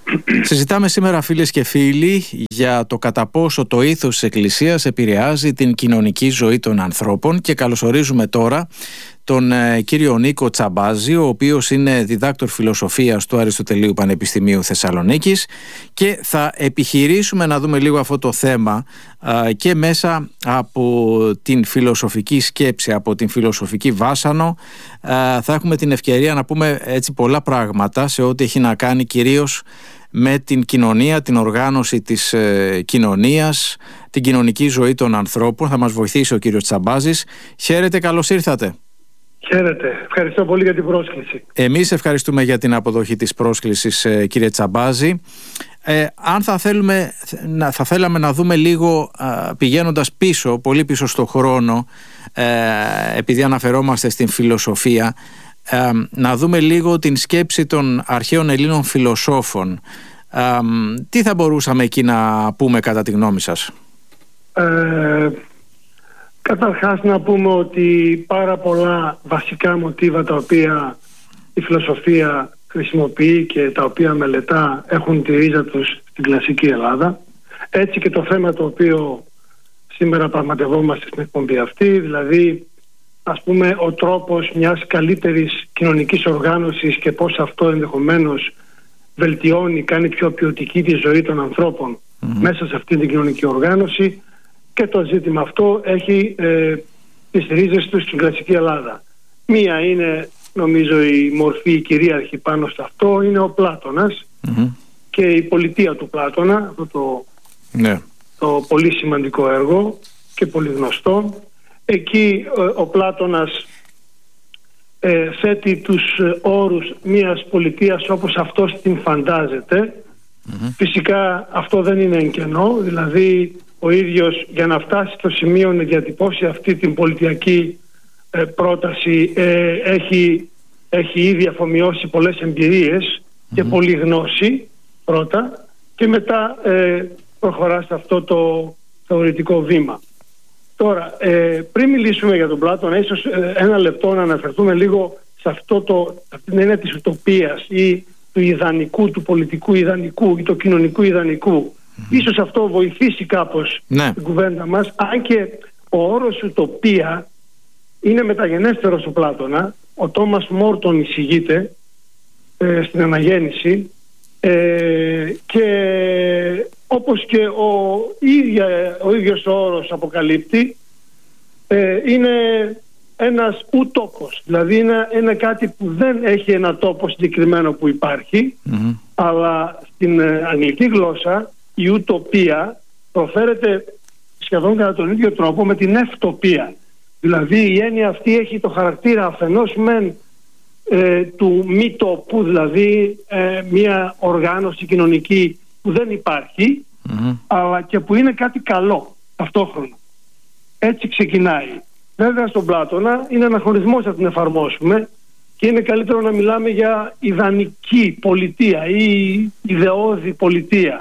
Συζητάμε σήμερα, φίλες και φίλοι, για το κατά πόσο το ήθος της Εκκλησίας επηρεάζει την κοινωνική ζωή των ανθρώπων, και καλωσορίζουμε τώρα τον κύριο Νίκο Τσαμπάζη, ο οποίος είναι διδάκτορ φιλοσοφίας του Αριστοτελείου Πανεπιστημίου Θεσσαλονίκης, και θα επιχειρήσουμε να δούμε λίγο αυτό το θέμα και μέσα από την φιλοσοφική σκέψη, από την φιλοσοφική βάσανο. Θα έχουμε την ευκαιρία να πούμε έτσι πολλά πράγματα σε ό,τι έχει να κάνει κυρίως με την κοινωνία, την οργάνωση της κοινωνίας, την κοινωνική ζωή των ανθρώπων. Θα μας βοηθήσει ο κύριος Τσαμπάζης. Χαίρετε, καλώς ήρθατε. Χαίρετε, ευχαριστώ πολύ για την πρόσκληση. Εμείς ευχαριστούμε για την αποδοχή της πρόσκλησης, κύριε Τσαμπάζη. Αν θα θέλαμε να δούμε λίγο, πηγαίνοντας πίσω, πολύ πίσω στο χρόνο, επειδή αναφερόμαστε στην φιλοσοφία, να δούμε λίγο την σκέψη των αρχαίων Ελλήνων φιλοσόφων. Τι θα μπορούσαμε εκεί να πούμε κατά τη γνώμη σας? Καταρχάς να πούμε ότι πάρα πολλά βασικά μοτίβα τα οποία η φιλοσοφία χρησιμοποιεί και τα οποία μελετά έχουν τη ρίζα τους στην κλασική Ελλάδα. Έτσι και το θέμα το οποίο σήμερα πραγματευόμαστε στην εκπομπή αυτή, δηλαδή ας πούμε ο τρόπος μιας καλύτερης κοινωνικής οργάνωσης και πώς αυτό ενδεχομένως βελτιώνει, κάνει πιο ποιοτική τη ζωή των ανθρώπων μέσα σε αυτή την κοινωνική οργάνωση, και το ζήτημα αυτό έχει τις ρίζες του στην κλασική Ελλάδα. Μία είναι, νομίζω, η μορφή κυρίαρχη πάνω σε αυτό, είναι ο Πλάτωνας και η πολιτεία του Πλάτωνα, αυτό το πολύ σημαντικό έργο και πολύ γνωστό. Εκεί ο Πλάτωνας θέτει τους όρους μιας πολιτείας όπως αυτός την φαντάζεται. Φυσικά αυτό δεν είναι εν κενό, δηλαδή ο ίδιος για να φτάσει στο σημείο να διατυπώσει αυτή την πολιτιακή πρόταση έχει ήδη αφομοιώσει πολλές εμπειρίες και πολλή γνώση πρώτα, και μετά προχωρά σε αυτό το θεωρητικό βήμα. Τώρα, πριν μιλήσουμε για τον Πλάτωνα, ίσως ένα λεπτό να αναφερθούμε λίγο σε αυτή την έννοια της ουτοπίας ή του ιδανικού, του πολιτικού ιδανικού ή του κοινωνικού ιδανικού. Ίσως αυτό βοηθήσει κάπως την κουβέντα μας, αν και ο όρος ουτοπία είναι μεταγενέστερος του Πλάτωνα. Ο Τόμας Μόρτον εισηγείται στην Αναγέννηση, και όπως και ο ίδιος ο όρος αποκαλύπτει, είναι ένας ουτόπος, δηλαδή είναι κάτι που δεν έχει ένα τόπο συγκεκριμένο που υπάρχει, αλλά στην αγγλική γλώσσα η ουτοπία προφέρεται σχεδόν κατά τον ίδιο τρόπο με την ευτοπία. Δηλαδή η έννοια αυτή έχει το χαρακτήρα αφενός μεν του μη τοπού, δηλαδή μια οργάνωση κοινωνική που δεν υπάρχει, αλλά και που είναι κάτι καλό ταυτόχρονα. Έτσι ξεκινάει. Βέβαια στον Πλάτωνα είναι αναχωρισμός να την εφαρμόσουμε, και είναι καλύτερο να μιλάμε για ιδανική πολιτεία ή ιδεώδη πολιτεία.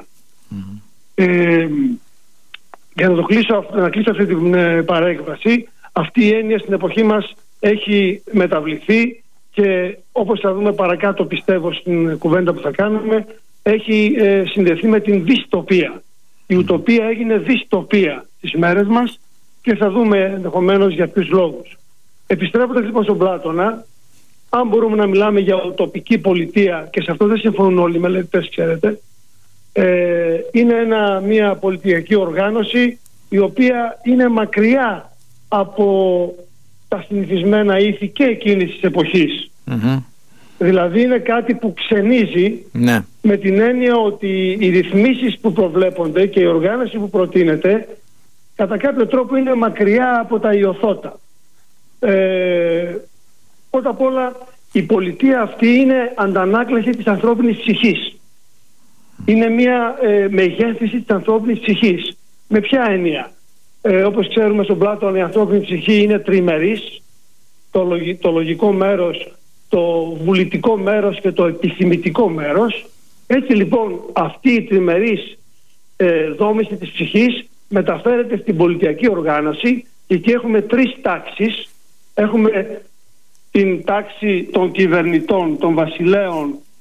Για να κλείσω αυτή την παρέκβαση, αυτή η έννοια στην εποχή μας έχει μεταβληθεί, και όπως θα δούμε παρακάτω, πιστεύω, στην κουβέντα που θα κάνουμε, έχει συνδεθεί με την δυστοπία. Η ουτοπία έγινε δυστοπία στις μέρες μας, και θα δούμε ενδεχομένως για ποιους λόγους. Επιστρέφοντας λοιπόν στον Πλάτωνα, αν μπορούμε να μιλάμε για ουτοπική πολιτεία, και σε αυτό δεν συμφωνούν όλοι οι μελετητές, ξέρετε, είναι μια πολιτιακή οργάνωση η οποία είναι μακριά από τα συνηθισμένα ήθη και εκείνης της εποχής. Δηλαδή είναι κάτι που ξενίζει, με την έννοια ότι οι ρυθμίσεις που προβλέπονται και η οργάνωση που προτείνεται κατά κάποιο τρόπο είναι μακριά από τα ιωθώτα. Πρώτα απ' όλα η πολιτεία αυτή είναι αντανάκλαση της ανθρώπινης ψυχής. Είναι μια μεγέθυνση της ανθρώπινης ψυχής. Με ποια έννοια? Όπως ξέρουμε στον Πλάτωνα η ανθρώπινη ψυχή είναι τριμερής, το λογικό μέρος, το βουλητικό μέρος και το επιθυμητικό μέρος. Έτσι λοιπόν αυτή η τριμερής δόμηση της ψυχής μεταφέρεται στην πολιτιακή οργάνωση, και εκεί έχουμε τρεις τάξεις. Έχουμε την τάξη των κυβερνητών, των βασιλέων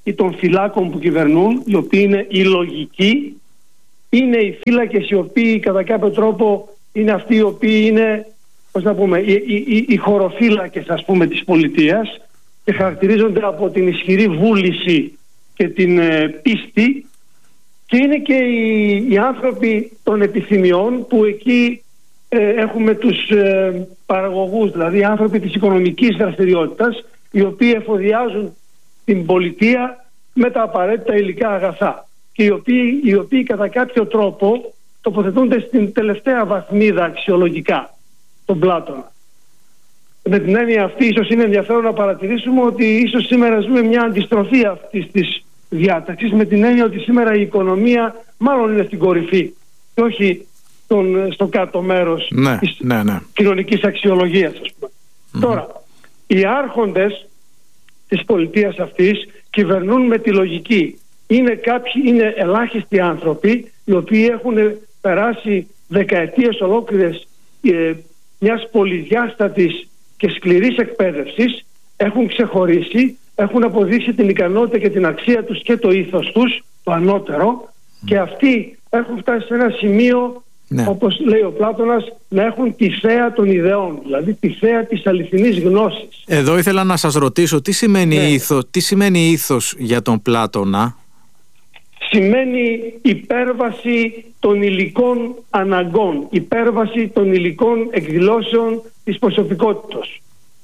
ή των φυλάκων που κυβερνούν, οι οποίοι είναι οι λογικοί, είναι οι φύλακες οι οποίοι κατά κάποιο τρόπο είναι αυτοί οι οποίοι είναι, πώς να πούμε, οι χωροφύλακες, ας πούμε, της πολιτείας και χαρακτηρίζονται από την ισχυρή βούληση και την πίστη, και είναι και οι άνθρωποι των επιθυμιών που εκεί έχουμε τους παραγωγούς, δηλαδή άνθρωποι της οικονομικής δραστηριότητας, οι οποίοι εφοδιάζουν την πολιτεία με τα απαραίτητα υλικά αγαθά και οι οποίοι κατά κάποιο τρόπο τοποθετούνται στην τελευταία βαθμίδα αξιολογικά τον Πλάτωνα. Με την έννοια αυτή ίσως είναι ενδιαφέρον να παρατηρήσουμε ότι ίσως σήμερα ζούμε μια αντιστροφή αυτής της διάταξης, με την έννοια ότι σήμερα η οικονομία μάλλον είναι στην κορυφή και όχι στο κάτω μέρος της κοινωνικής αξιολογίας, ας πούμε. Τώρα, οι άρχοντες της πολιτείας αυτής κυβερνούν με τη λογική. Είναι ελάχιστοι άνθρωποι οι οποίοι έχουν περάσει δεκαετίες ολόκληρες μιας πολυδιάστατης και σκληρής εκπαίδευσης, έχουν ξεχωρίσει, έχουν αποδείξει την ικανότητα και την αξία τους και το ήθος τους, το ανώτερο, και αυτοί έχουν φτάσει σε ένα σημείο, όπως λέει ο Πλάτωνας, να έχουν τη θέα των ιδεών, δηλαδή τη θέα της αληθινής γνώσης. Εδώ ήθελα να σας ρωτήσω, τι σημαίνει ήθος για τον Πλάτωνα? Σημαίνει υπέρβαση των υλικών αναγκών, υπέρβαση των υλικών εκδηλώσεων της προσωπικότητας.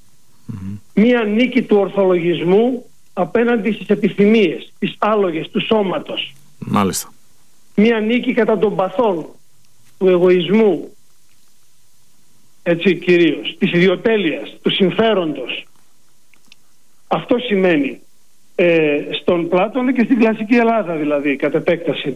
Μία νίκη του ορθολογισμού απέναντι στις επιθυμίες, τις άλογες του σώματος. Μάλιστα. Μία νίκη κατά των παθών, του εγωισμού, έτσι κυρίως, της ιδιοτέλειας, του συμφέροντος. Αυτό σημαίνει στον Πλάτωνα και στην κλασική Ελλάδα, δηλαδή, κατ' επέκταση.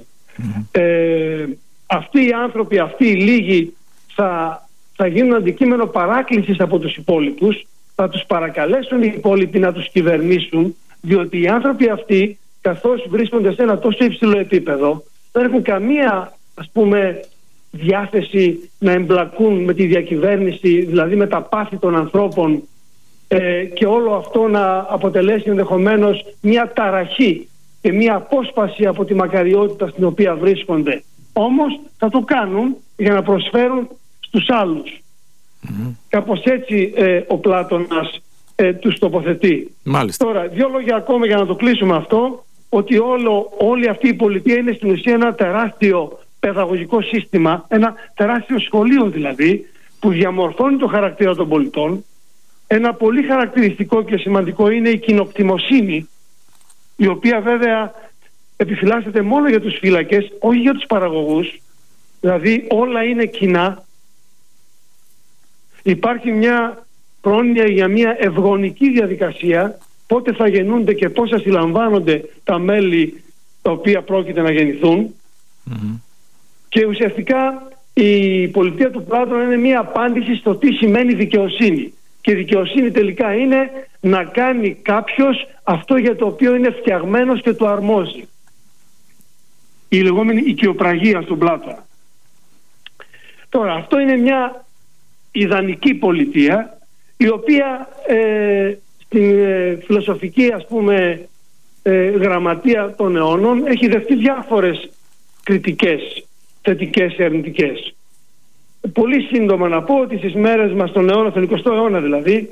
Αυτοί οι άνθρωποι, αυτοί οι λίγοι θα γίνουν αντικείμενο παράκλησης από τους υπόλοιπους, θα τους παρακαλέσουν οι υπόλοιποι να τους κυβερνήσουν, διότι οι άνθρωποι αυτοί, καθώς βρίσκονται σε ένα τόσο υψηλό επίπεδο, δεν έχουν καμία, ας πούμε, διάθεση να εμπλακούν με τη διακυβέρνηση, δηλαδή με τα πάθη των ανθρώπων, και όλο αυτό να αποτελέσει ενδεχομένως μια ταραχή και μια απόσπαση από τη μακαριότητα στην οποία βρίσκονται. Όμως θα το κάνουν για να προσφέρουν στους άλλους. Κάπως έτσι ο Πλάτωνας τους τοποθετεί. Μάλιστα. Τώρα, δύο λόγια ακόμα για να το κλείσουμε αυτό, ότι όλη αυτή η πολιτεία είναι στην ουσία ένα τεράστιο παιδαγωγικό σύστημα, ένα τεράστιο σχολείο δηλαδή, που διαμορφώνει το χαρακτήρα των πολιτών. Ένα πολύ χαρακτηριστικό και σημαντικό είναι η κοινοκτημοσύνη, η οποία βέβαια επιφυλάσσεται μόνο για τους φύλακες, όχι για τους παραγωγούς, δηλαδή όλα είναι κοινά. Υπάρχει μια πρόνοια για μια ευγονική διαδικασία, πότε θα γεννούνται και πώς θα συλλαμβάνονται τα μέλη τα οποία πρόκειται να γεννηθούν. Και ουσιαστικά η πολιτεία του Πλάτωνα είναι μια απάντηση στο τι σημαίνει δικαιοσύνη. Και δικαιοσύνη τελικά είναι να κάνει κάποιος αυτό για το οποίο είναι φτιαγμένος και του αρμόζει. Η λεγόμενη οικειοπραγία στον Πλάτωνα. Τώρα, αυτό είναι μια ιδανική πολιτεία, η οποία στην φιλοσοφική, ας πούμε, γραμματεία των αιώνων έχει δεχτεί διάφορες κριτικές, θετικές και αρνητικές. Πολύ σύντομα να πω ότι στις μέρες μας, στον αιώνα, στον 20ο αιώνα δηλαδή,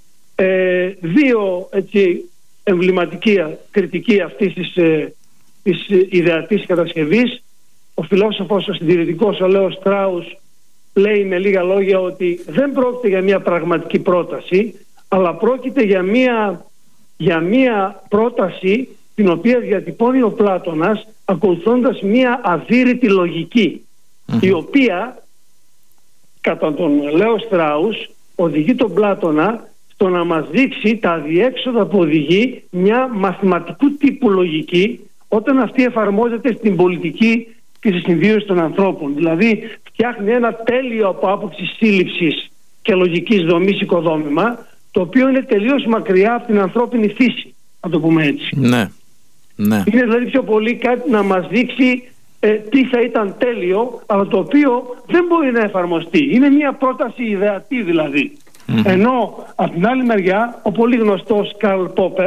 δύο εμβληματική κριτική αυτής της ιδεατής κατασκευής, ο φιλόσοφος, ο συντηρητικός, ο Λέος Στράους, λέει με λίγα λόγια ότι δεν πρόκειται για μια πραγματική πρόταση, αλλά πρόκειται για μια πρόταση την οποία διατυπώνει ο Πλάτωνας ακολουθώντας μια αδύρυτη λογική, η οποία κατά τον Λέο Στράους οδηγεί τον Πλάτωνα στο να μας δείξει τα αδιέξοδα που οδηγεί μια μαθηματικού τύπου λογική όταν αυτή εφαρμόζεται στην πολιτική και στη συμβίωση των ανθρώπων. Δηλαδή φτιάχνει ένα τέλειο από άποψη σύλληψης και λογικής δομής οικοδόμημα, το οποίο είναι τελείως μακριά από την ανθρώπινη φύση, να το πούμε έτσι. Ναι. Είναι δηλαδή πιο πολύ κάτι να μας δείξει τι θα ήταν τέλειο, αλλά το οποίο δεν μπορεί να εφαρμοστεί. Είναι μια πρόταση ιδεατή δηλαδή. Ενώ από την άλλη μεριά ο πολύ γνωστός Καρλ Πόπερ,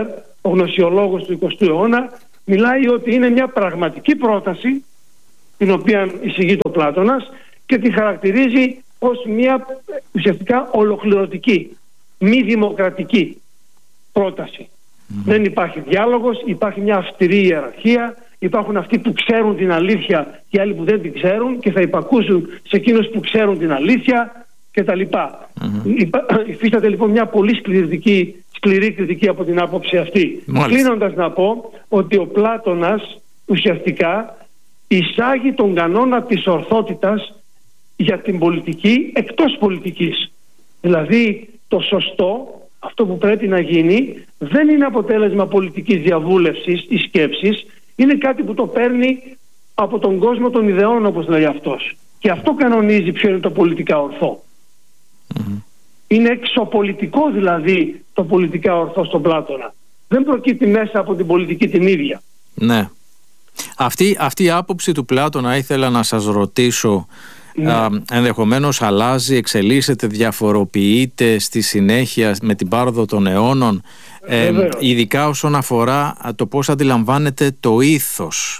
ο γνωσιολόγος του 20ου αιώνα, μιλάει ότι είναι μια πραγματική πρόταση την οποία εισηγεί το Πλάτωνας και τη χαρακτηρίζει ως μια ουσιαστικά ολοκληρωτική, μη δημοκρατική πρόταση. Δεν υπάρχει διάλογος, υπάρχει μια αυστηρή ιεραρχία, υπάρχουν αυτοί που ξέρουν την αλήθεια και άλλοι που δεν την ξέρουν και θα υπακούσουν σε εκείνους που ξέρουν την αλήθεια κτλ. Υφίσταται λοιπόν μια πολύ σκληρή κριτική από την άποψη αυτή. Κλείνοντας να πω ότι ο Πλάτωνας ουσιαστικά εισάγει τον κανόνα της ορθότητας για την πολιτική εκτός πολιτικής. Δηλαδή το σωστό, αυτό που πρέπει να γίνει, δεν είναι αποτέλεσμα πολιτικής διαβούλευσης ή σκέψης, είναι κάτι που το παίρνει από τον κόσμο των ιδεών, όπως λέει αυτός. Και αυτό κανονίζει ποιο είναι το πολιτικά ορθό. Είναι εξωπολιτικό δηλαδή το πολιτικά ορθό στον Πλάτωνα. Δεν προκύπτει μέσα από την πολιτική την ίδια. Ναι. Αυτή η άποψη του Πλάτωνα ήθελα να σας ρωτήσω, ενδεχομένως αλλάζει, εξελίσσεται, διαφοροποιείται στη συνέχεια με την πάροδο των αιώνων, ειδικά όσον αφορά το πώς αντιλαμβάνεται το ήθος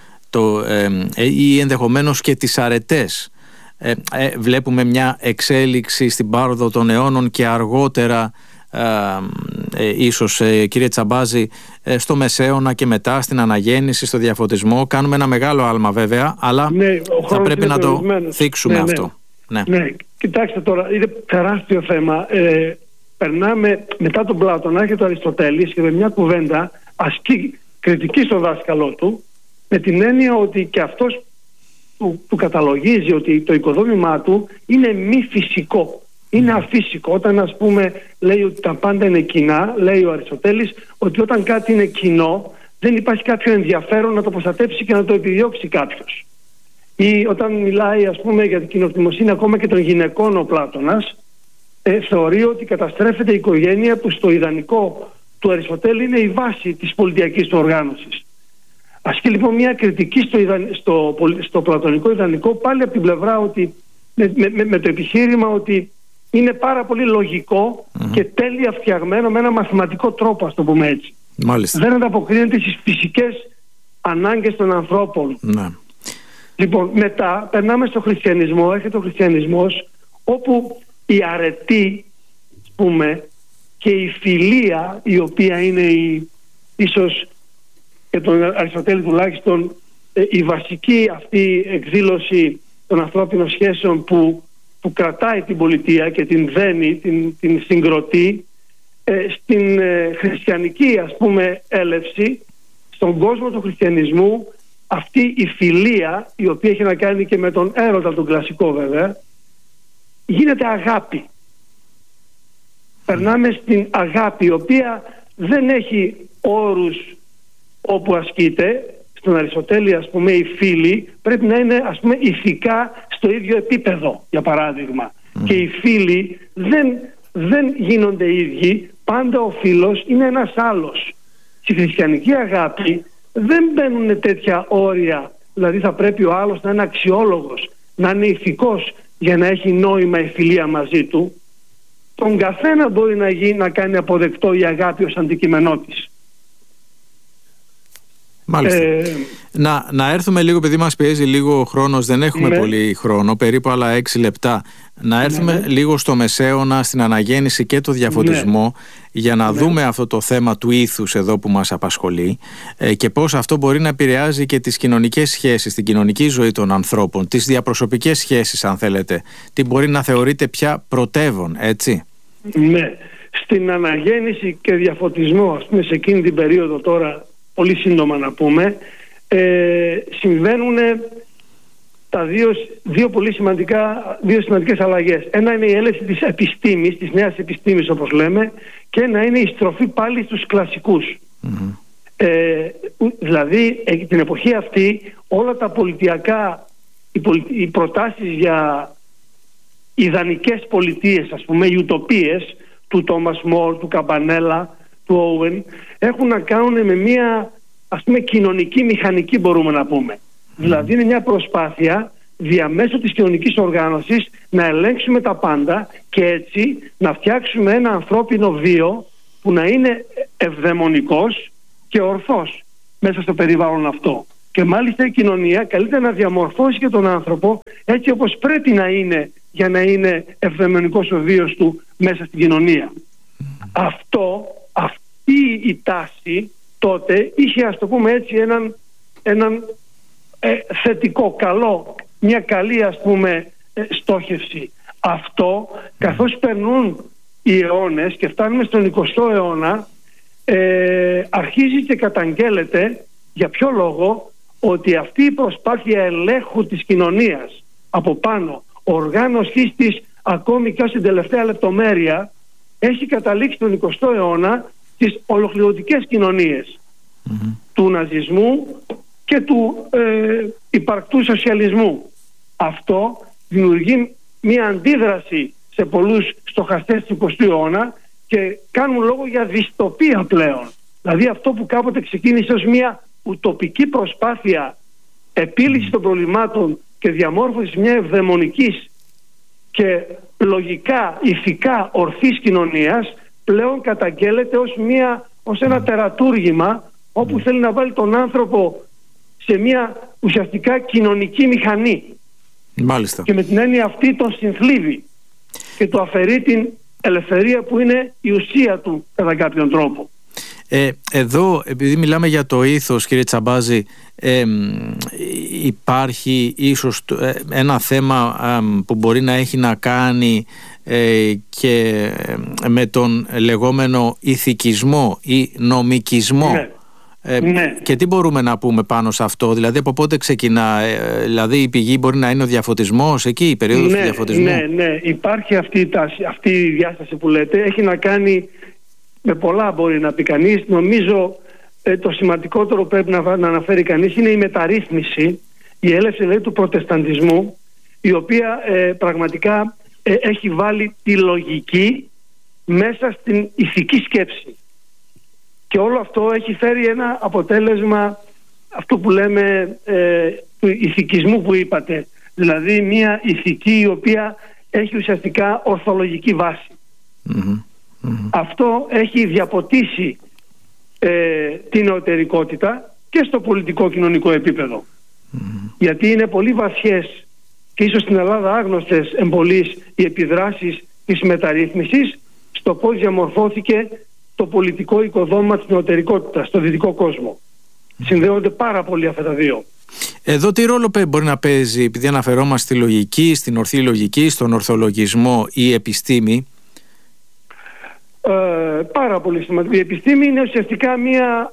ή ενδεχομένως και τις αρετές. Βλέπουμε μια εξέλιξη στην πάροδο των αιώνων και αργότερα ίσως, κύριε Τσαμπάζη, στο Μεσαίωνα και μετά στην Αναγέννηση, στο Διαφωτισμό. Κάνουμε ένα μεγάλο άλμα βέβαια, αλλά θα πρέπει να το θίξουμε αυτό. Ναι, κοιτάξτε τώρα, είναι τεράστιο θέμα. Περνάμε μετά τον Πλάτωνα και τον Αριστοτέλη και με μια κουβέντα ασκεί κριτική στον δάσκαλό του, με την έννοια ότι και αυτός που καταλογίζει ότι το οικοδόμημά του είναι μη φυσικό. Είναι αφύσικο. Όταν ας πούμε λέει ότι τα πάντα είναι κοινά, λέει ο Αριστοτέλης ότι όταν κάτι είναι κοινό δεν υπάρχει κάποιο ενδιαφέρον να το προστατέψει και να το επιδιώξει κάποιος. Ή όταν μιλάει ας πούμε για την κοινοκτημοσύνη ακόμα και των γυναικών ο Πλάτωνας, θεωρεί ότι καταστρέφεται η οικογένεια που στο ιδανικό του Αριστοτέλη είναι η βάση της πολιτιακής του οργάνωσης. Ασκεί λοιπόν μια κριτική στο πλατωνικό ιδανικό πάλι από την πλευρά ότι με το επιχείρημα ότι είναι πάρα πολύ λογικό και τέλεια φτιαγμένο με ένα μαθηματικό τρόπο, ας το πούμε έτσι. Μάλιστα. Δεν ανταποκρίνεται στις φυσικές ανάγκες των ανθρώπων. Ναι. Λοιπόν, μετά περνάμε στο χριστιανισμό. Έρχεται ο χριστιανισμός όπου η αρετή, ας πούμε, και η φιλία, η οποία είναι ίσως και τον Αριστοτέλη τουλάχιστον η βασική αυτή εκδήλωση των ανθρώπινων σχέσεων που κρατάει την πολιτεία και την δένει, την συγκροτεί, στην χριστιανική ας πούμε έλευση, στον κόσμο του χριστιανισμού, αυτή η φιλία, η οποία έχει να κάνει και με τον έρωτα τον κλασικό βέβαια, γίνεται αγάπη. Περνάμε στην αγάπη, η οποία δεν έχει όρους όπου ασκείται. Στον Αριστοτέλη ας πούμε οι φίλοι πρέπει να είναι ας πούμε ηθικά στο ίδιο επίπεδο, για παράδειγμα. Και οι φίλοι δεν γίνονται ίδιοι, πάντα ο φίλος είναι ένας άλλος. Στη χριστιανική αγάπη δεν μπαίνουν τέτοια όρια, δηλαδή θα πρέπει ο άλλος να είναι αξιόλογος, να είναι ηθικός για να έχει νόημα η φιλία μαζί του. Τον καθένα μπορεί να κάνει αποδεκτό η αγάπη ως αντικείμενό της. Μάλιστα. Να έρθουμε λίγο, επειδή μας πιέζει λίγο ο χρόνος, δεν έχουμε πολύ χρόνο, περίπου άλλα 6 λεπτά. Να έρθουμε λίγο στο Μεσαίωνα, στην Αναγέννηση και το Διαφωτισμό, για να δούμε αυτό το θέμα του ήθους εδώ που μας απασχολεί και πώς αυτό μπορεί να επηρεάζει και τις κοινωνικές σχέσεις, την κοινωνική ζωή των ανθρώπων, τις διαπροσωπικές σχέσεις αν θέλετε. Τι μπορεί να θεωρείται πια πρωτεύον, έτσι. Ναι. Στην Αναγέννηση και Διαφωτισμό, ας πούμε σε εκείνη την περίοδο τώρα, πολύ σύντομα να πούμε, συμβαίνουν δύο σημαντικές αλλαγές. Ένα είναι η έλευση της επιστήμης, της νέας επιστήμης όπως λέμε, και ένα είναι η στροφή πάλι στους κλασικούς. Δηλαδή την εποχή αυτή όλα τα πολιτιακά, οι προτάσεις για ιδανικές πολιτείες, ας πούμε, οι ουτοπίες του Τόμας Μορ, του Καμπανέλα, του Όουεν, έχουν να κάνουν με μια ας πούμε κοινωνική μηχανική, μπορούμε να πούμε. Δηλαδή είναι μια προσπάθεια διαμέσου της κοινωνικής οργάνωσης να ελέγξουμε τα πάντα και έτσι να φτιάξουμε ένα ανθρώπινο βίο που να είναι ευδαιμονικός και ορθός μέσα στο περιβάλλον αυτό. Και μάλιστα η κοινωνία καλύτερα να διαμορφώσει και τον άνθρωπο έτσι όπως πρέπει να είναι, για να είναι ευδαιμονικός ο βίος του μέσα στην κοινωνία. Αυτή η τάση τότε είχε, ας το πούμε έτσι, έναν θετικό, καλό, μια καλή, ας πούμε, στόχευση. Αυτό, καθώς περνούν οι αιώνες και φτάνουμε στον 20ο αιώνα, αρχίζει και καταγγέλλεται. Για ποιο λόγο? Ότι αυτή η προσπάθεια ελέγχου της κοινωνίας από πάνω, οργάνωσής της ακόμη και στην τελευταία λεπτομέρεια, έχει καταλήξει τον 20ο αιώνα τις ολοκληρωτικές κοινωνίες του ναζισμού και του υπαρκτού σοσιαλισμού. Αυτό δημιουργεί μια αντίδραση σε πολλούς στοχαστές του 20ου αιώνα και κάνουν λόγο για δυστοπία πλέον. Δηλαδή αυτό που κάποτε ξεκίνησε ως μια ουτοπική προσπάθεια επίλυσης των προβλημάτων και διαμόρφωσης μια ευδαιμονικής και λογικά, ηθικά ορθής κοινωνίας, πλέον καταγγέλλεται ως ένα τερατούργημα όπου θέλει να βάλει τον άνθρωπο σε μια ουσιαστικά κοινωνική μηχανή. Μάλιστα. Και με την έννοια αυτή τον συνθλίβει και του αφαιρεί την ελευθερία που είναι η ουσία του κατά κάποιον τρόπο. Εδώ, επειδή μιλάμε για το ήθος, κύριε Τσαμπάζη, υπάρχει ίσως ένα θέμα που μπορεί να έχει να κάνει και με τον λεγόμενο ηθικισμό ή νομικισμό. Ναι. Και τι μπορούμε να πούμε πάνω σε αυτό? Δηλαδή από πότε ξεκινά? Δηλαδή η πηγή μπορεί να είναι ο διαφωτισμός εκεί, η περίοδος του διαφωτισμού? Ναι, υπάρχει αυτή η διάσταση που λέτε. Έχει να κάνει με πολλά, μπορεί να πει κανείς. Νομίζω το σημαντικότερο που πρέπει να αναφέρει κανείς είναι η μεταρρύθμιση, η έλευση δηλαδή του προτεσταντισμού, η οποία πραγματικά έχει βάλει τη λογική μέσα στην ηθική σκέψη. Και όλο αυτό έχει φέρει ένα αποτέλεσμα, αυτό που λέμε του ηθικισμού που είπατε. Δηλαδή μια ηθική η οποία έχει ουσιαστικά ορθολογική βάση. Αυτό έχει διαποτίσει την νεωτερικότητα και στο πολιτικό κοινωνικό επίπεδο. Γιατί είναι πολύ βαθιές και ίσως στην Ελλάδα άγνωστες εμπολείς οι επιδράσεις της μεταρρύθμισης στο πώς διαμορφώθηκε το πολιτικό οικοδόμημα της νεωτερικότητας στο δυτικό κόσμο. Συνδέονται πάρα πολύ αυτά τα δύο. Εδώ τι ρόλο μπορεί να παίζει, επειδή αναφερόμαστε στη λογική, στην ορθή λογική, στον ορθολογισμό, η επιστήμη? Πάρα πολύ σημαντική. Η επιστήμη είναι ουσιαστικά μια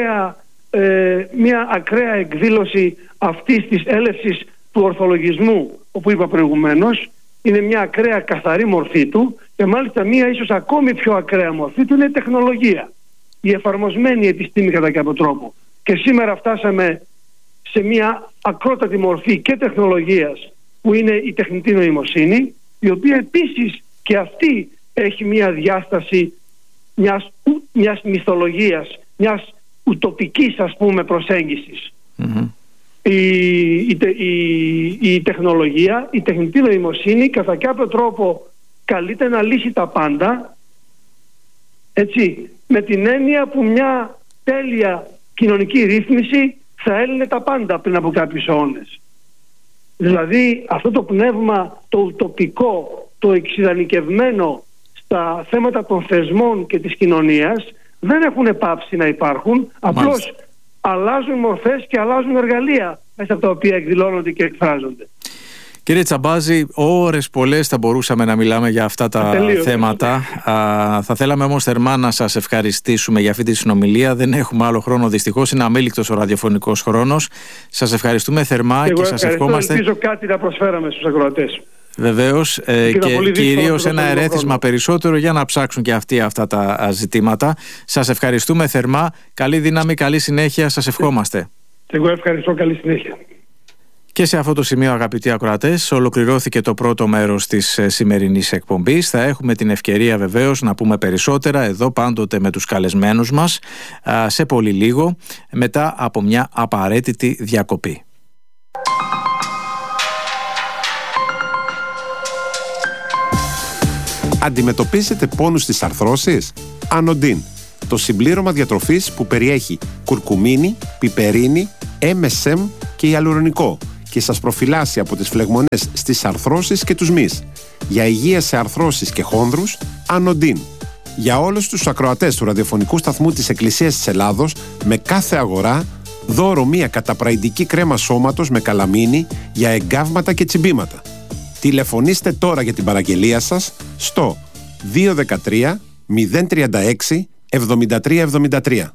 ακραία εκδήλωση αυτής της έλευσης του ορθολογισμού, όπου είπα προηγουμένως. Είναι μια ακραία καθαρή μορφή του και μάλιστα μια ίσως ακόμη πιο ακραία μορφή του είναι η τεχνολογία, η εφαρμοσμένη επιστήμη κατά κάποιο τρόπο. Και σήμερα φτάσαμε σε μια ακρότατη μορφή και τεχνολογίας που είναι η τεχνητή νοημοσύνη, η οποία επίσης και αυτή έχει μια διάσταση μιας μυθολογίας, μιας ουτοπικής ας πούμε προσέγγισης. Η τεχνολογία, η τεχνητή νοημοσύνη κατά κάποιο τρόπο καλείται να λύσει τα πάντα, έτσι, με την έννοια που μια τέλεια κοινωνική ρύθμιση θα έλυνε τα πάντα πριν από κάποιους αιώνες. Δηλαδή αυτό το πνεύμα το ουτοπικό, το εξειδανικευμένο στα θέματα των θεσμών και της κοινωνίας δεν έχουν πάψει να υπάρχουν. Απλώς αλλάζουν μορφές και αλλάζουν εργαλεία μέσα από τα οποία εκδηλώνονται και εκφράζονται. Κύριε Τσαμπάζη, ώρες πολλές θα μπορούσαμε να μιλάμε για αυτά τα θέματα. Θα θέλαμε όμως θερμά να σας ευχαριστήσουμε για αυτή τη συνομιλία. Δεν έχουμε άλλο χρόνο δυστυχώς, είναι αμήλικτος ο ραδιοφωνικός χρόνος. Σας ευχαριστούμε θερμά και σας ευχόμαστε. Ελπίζω κάτι να προσφέραμε στους ακροατές. Βεβαίως, και κυρίως ένα ερέθισμα περισσότερο για να ψάξουν και αυτοί αυτά τα ζητήματα. Σας ευχαριστούμε θερμά. Καλή δύναμη, καλή συνέχεια. Σας ευχόμαστε. Εγώ ευχαριστώ. Καλή συνέχεια. Και σε αυτό το σημείο, αγαπητοί ακροατές, ολοκληρώθηκε το πρώτο μέρος της σημερινής εκπομπής. Θα έχουμε την ευκαιρία βεβαίως να πούμε περισσότερα εδώ πάντοτε με τους καλεσμένους μας σε πολύ λίγο, μετά από μια απαραίτητη διακοπή. Αντιμετωπίζετε πόνους στις αρθρώσεις? Ανοντίν, το συμπλήρωμα διατροφής που περιέχει κουρκουμίνη, πιπερίνη, MSM και ιαλουρονικό και σας προφυλάσσει από τις φλεγμονές στις αρθρώσεις και τους μυς. Για υγεία σε αρθρώσεις και χόνδρους, Ανοντίν. Για όλους τους ακροατές του ραδιοφωνικού σταθμού της Εκκλησίας της Ελλάδος, με κάθε αγορά, δώρο μία καταπραϊντική κρέμα σώματος με καλαμίνη για εγκάβματα και τσιμπήματα. Τηλεφωνήστε τώρα για την παραγγελία σας στο 213 036 7373.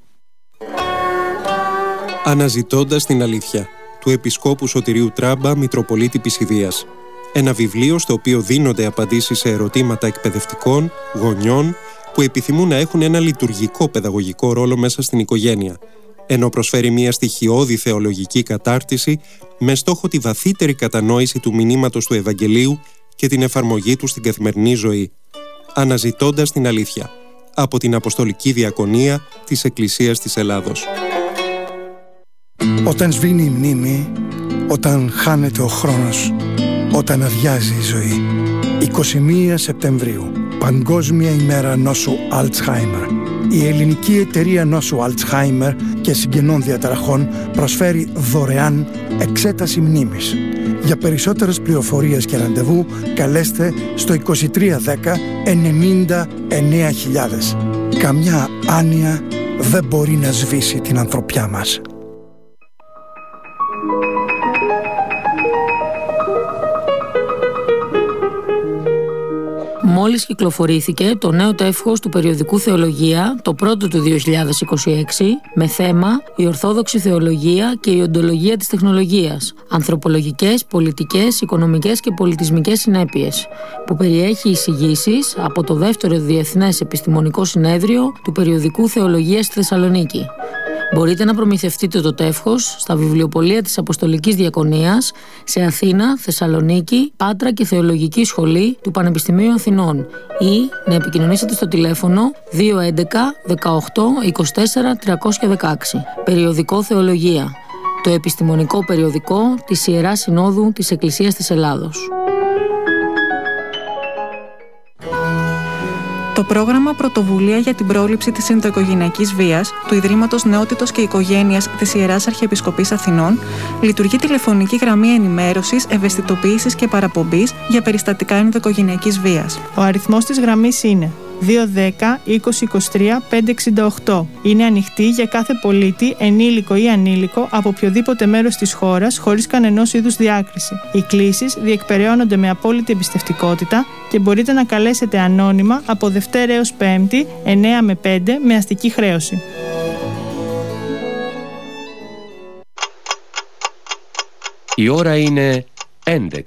Αναζητώντας την αλήθεια, του Επισκόπου Σωτηρίου Τράμπα, Μητροπολίτη Πισιδίας. Ένα βιβλίο στο οποίο δίνονται απαντήσεις σε ερωτήματα εκπαιδευτικών, γονιών που επιθυμούν να έχουν ένα λειτουργικό παιδαγωγικό ρόλο μέσα στην οικογένεια, ενώ προσφέρει μια στοιχειώδη θεολογική κατάρτιση με στόχο τη βαθύτερη κατανόηση του μηνύματος του Ευαγγελίου και την εφαρμογή του στην καθημερινή ζωή. Αναζητώντας την αλήθεια, από την Αποστολική Διακονία της Εκκλησίας της Ελλάδος. Όταν σβήνει η μνήμη, όταν χάνεται ο χρόνος, όταν αδειάζει η ζωή. 21 Σεπτεμβρίου, Παγκόσμια ημέρα νόσου Αλτσχάιμερ. Η ελληνική εταιρεία νόσου Αλτσχάιμερ και συγγενών διαταραχών προσφέρει δωρεάν εξέταση μνήμης. Για περισσότερες πληροφορίες και ραντεβού καλέστε στο 2310 99.000. Καμιά άνοια δεν μπορεί να σβήσει την ανθρωπιά μας. Μόλις κυκλοφορήθηκε το νέο τεύχος του περιοδικού Θεολογία, το πρώτο του 2026, με θέμα «Η Ορθόδοξη Θεολογία και η Οντολογία της Τεχνολογίας. Ανθρωπολογικές, πολιτικές, οικονομικές και πολιτισμικές συνέπειες», που περιέχει εισηγήσεις από το δεύτερο Διεθνές Επιστημονικό Συνέδριο του περιοδικού Θεολογία στη Θεσσαλονίκη. Μπορείτε να προμηθευτείτε το τεύχος στα βιβλιοπωλεία της Αποστολικής Διακονίας σε Αθήνα, Θεσσαλονίκη, Πάτρα και Θεολογική Σχολή του Πανεπιστημίου Αθηνών ή να επικοινωνήσετε στο τηλέφωνο 211 18 24 316. Περιοδικό Θεολογία, το επιστημονικό περιοδικό της Ιεράς Συνόδου της Εκκλησίας της Ελλάδος. Το πρόγραμμα Πρωτοβουλία για την πρόληψη της ενδοοικογενειακής βίας του Ιδρύματος Νεότητος και Οικογένειας της Ιεράς Αρχιεπισκοπής Αθηνών λειτουργεί τηλεφωνική γραμμή ενημέρωσης, ευαισθητοποίησης και παραπομπής για περιστατικά ενδοοικογενειακής βίας. Ο αριθμός της γραμμής είναι 210 2023 568. Είναι ανοιχτή για κάθε πολίτη, ενήλικο ή ανήλικο, από οποιοδήποτε μέρος της χώρας, χωρίς κανενός είδους διάκριση. Οι κλήσεις διεκπεραιώνονται με απόλυτη εμπιστευτικότητα και μπορείτε να καλέσετε ανώνυμα από Δευτέρα έως Πέμπτη, 9 με 5, με αστική χρέωση. Η ώρα είναι 11.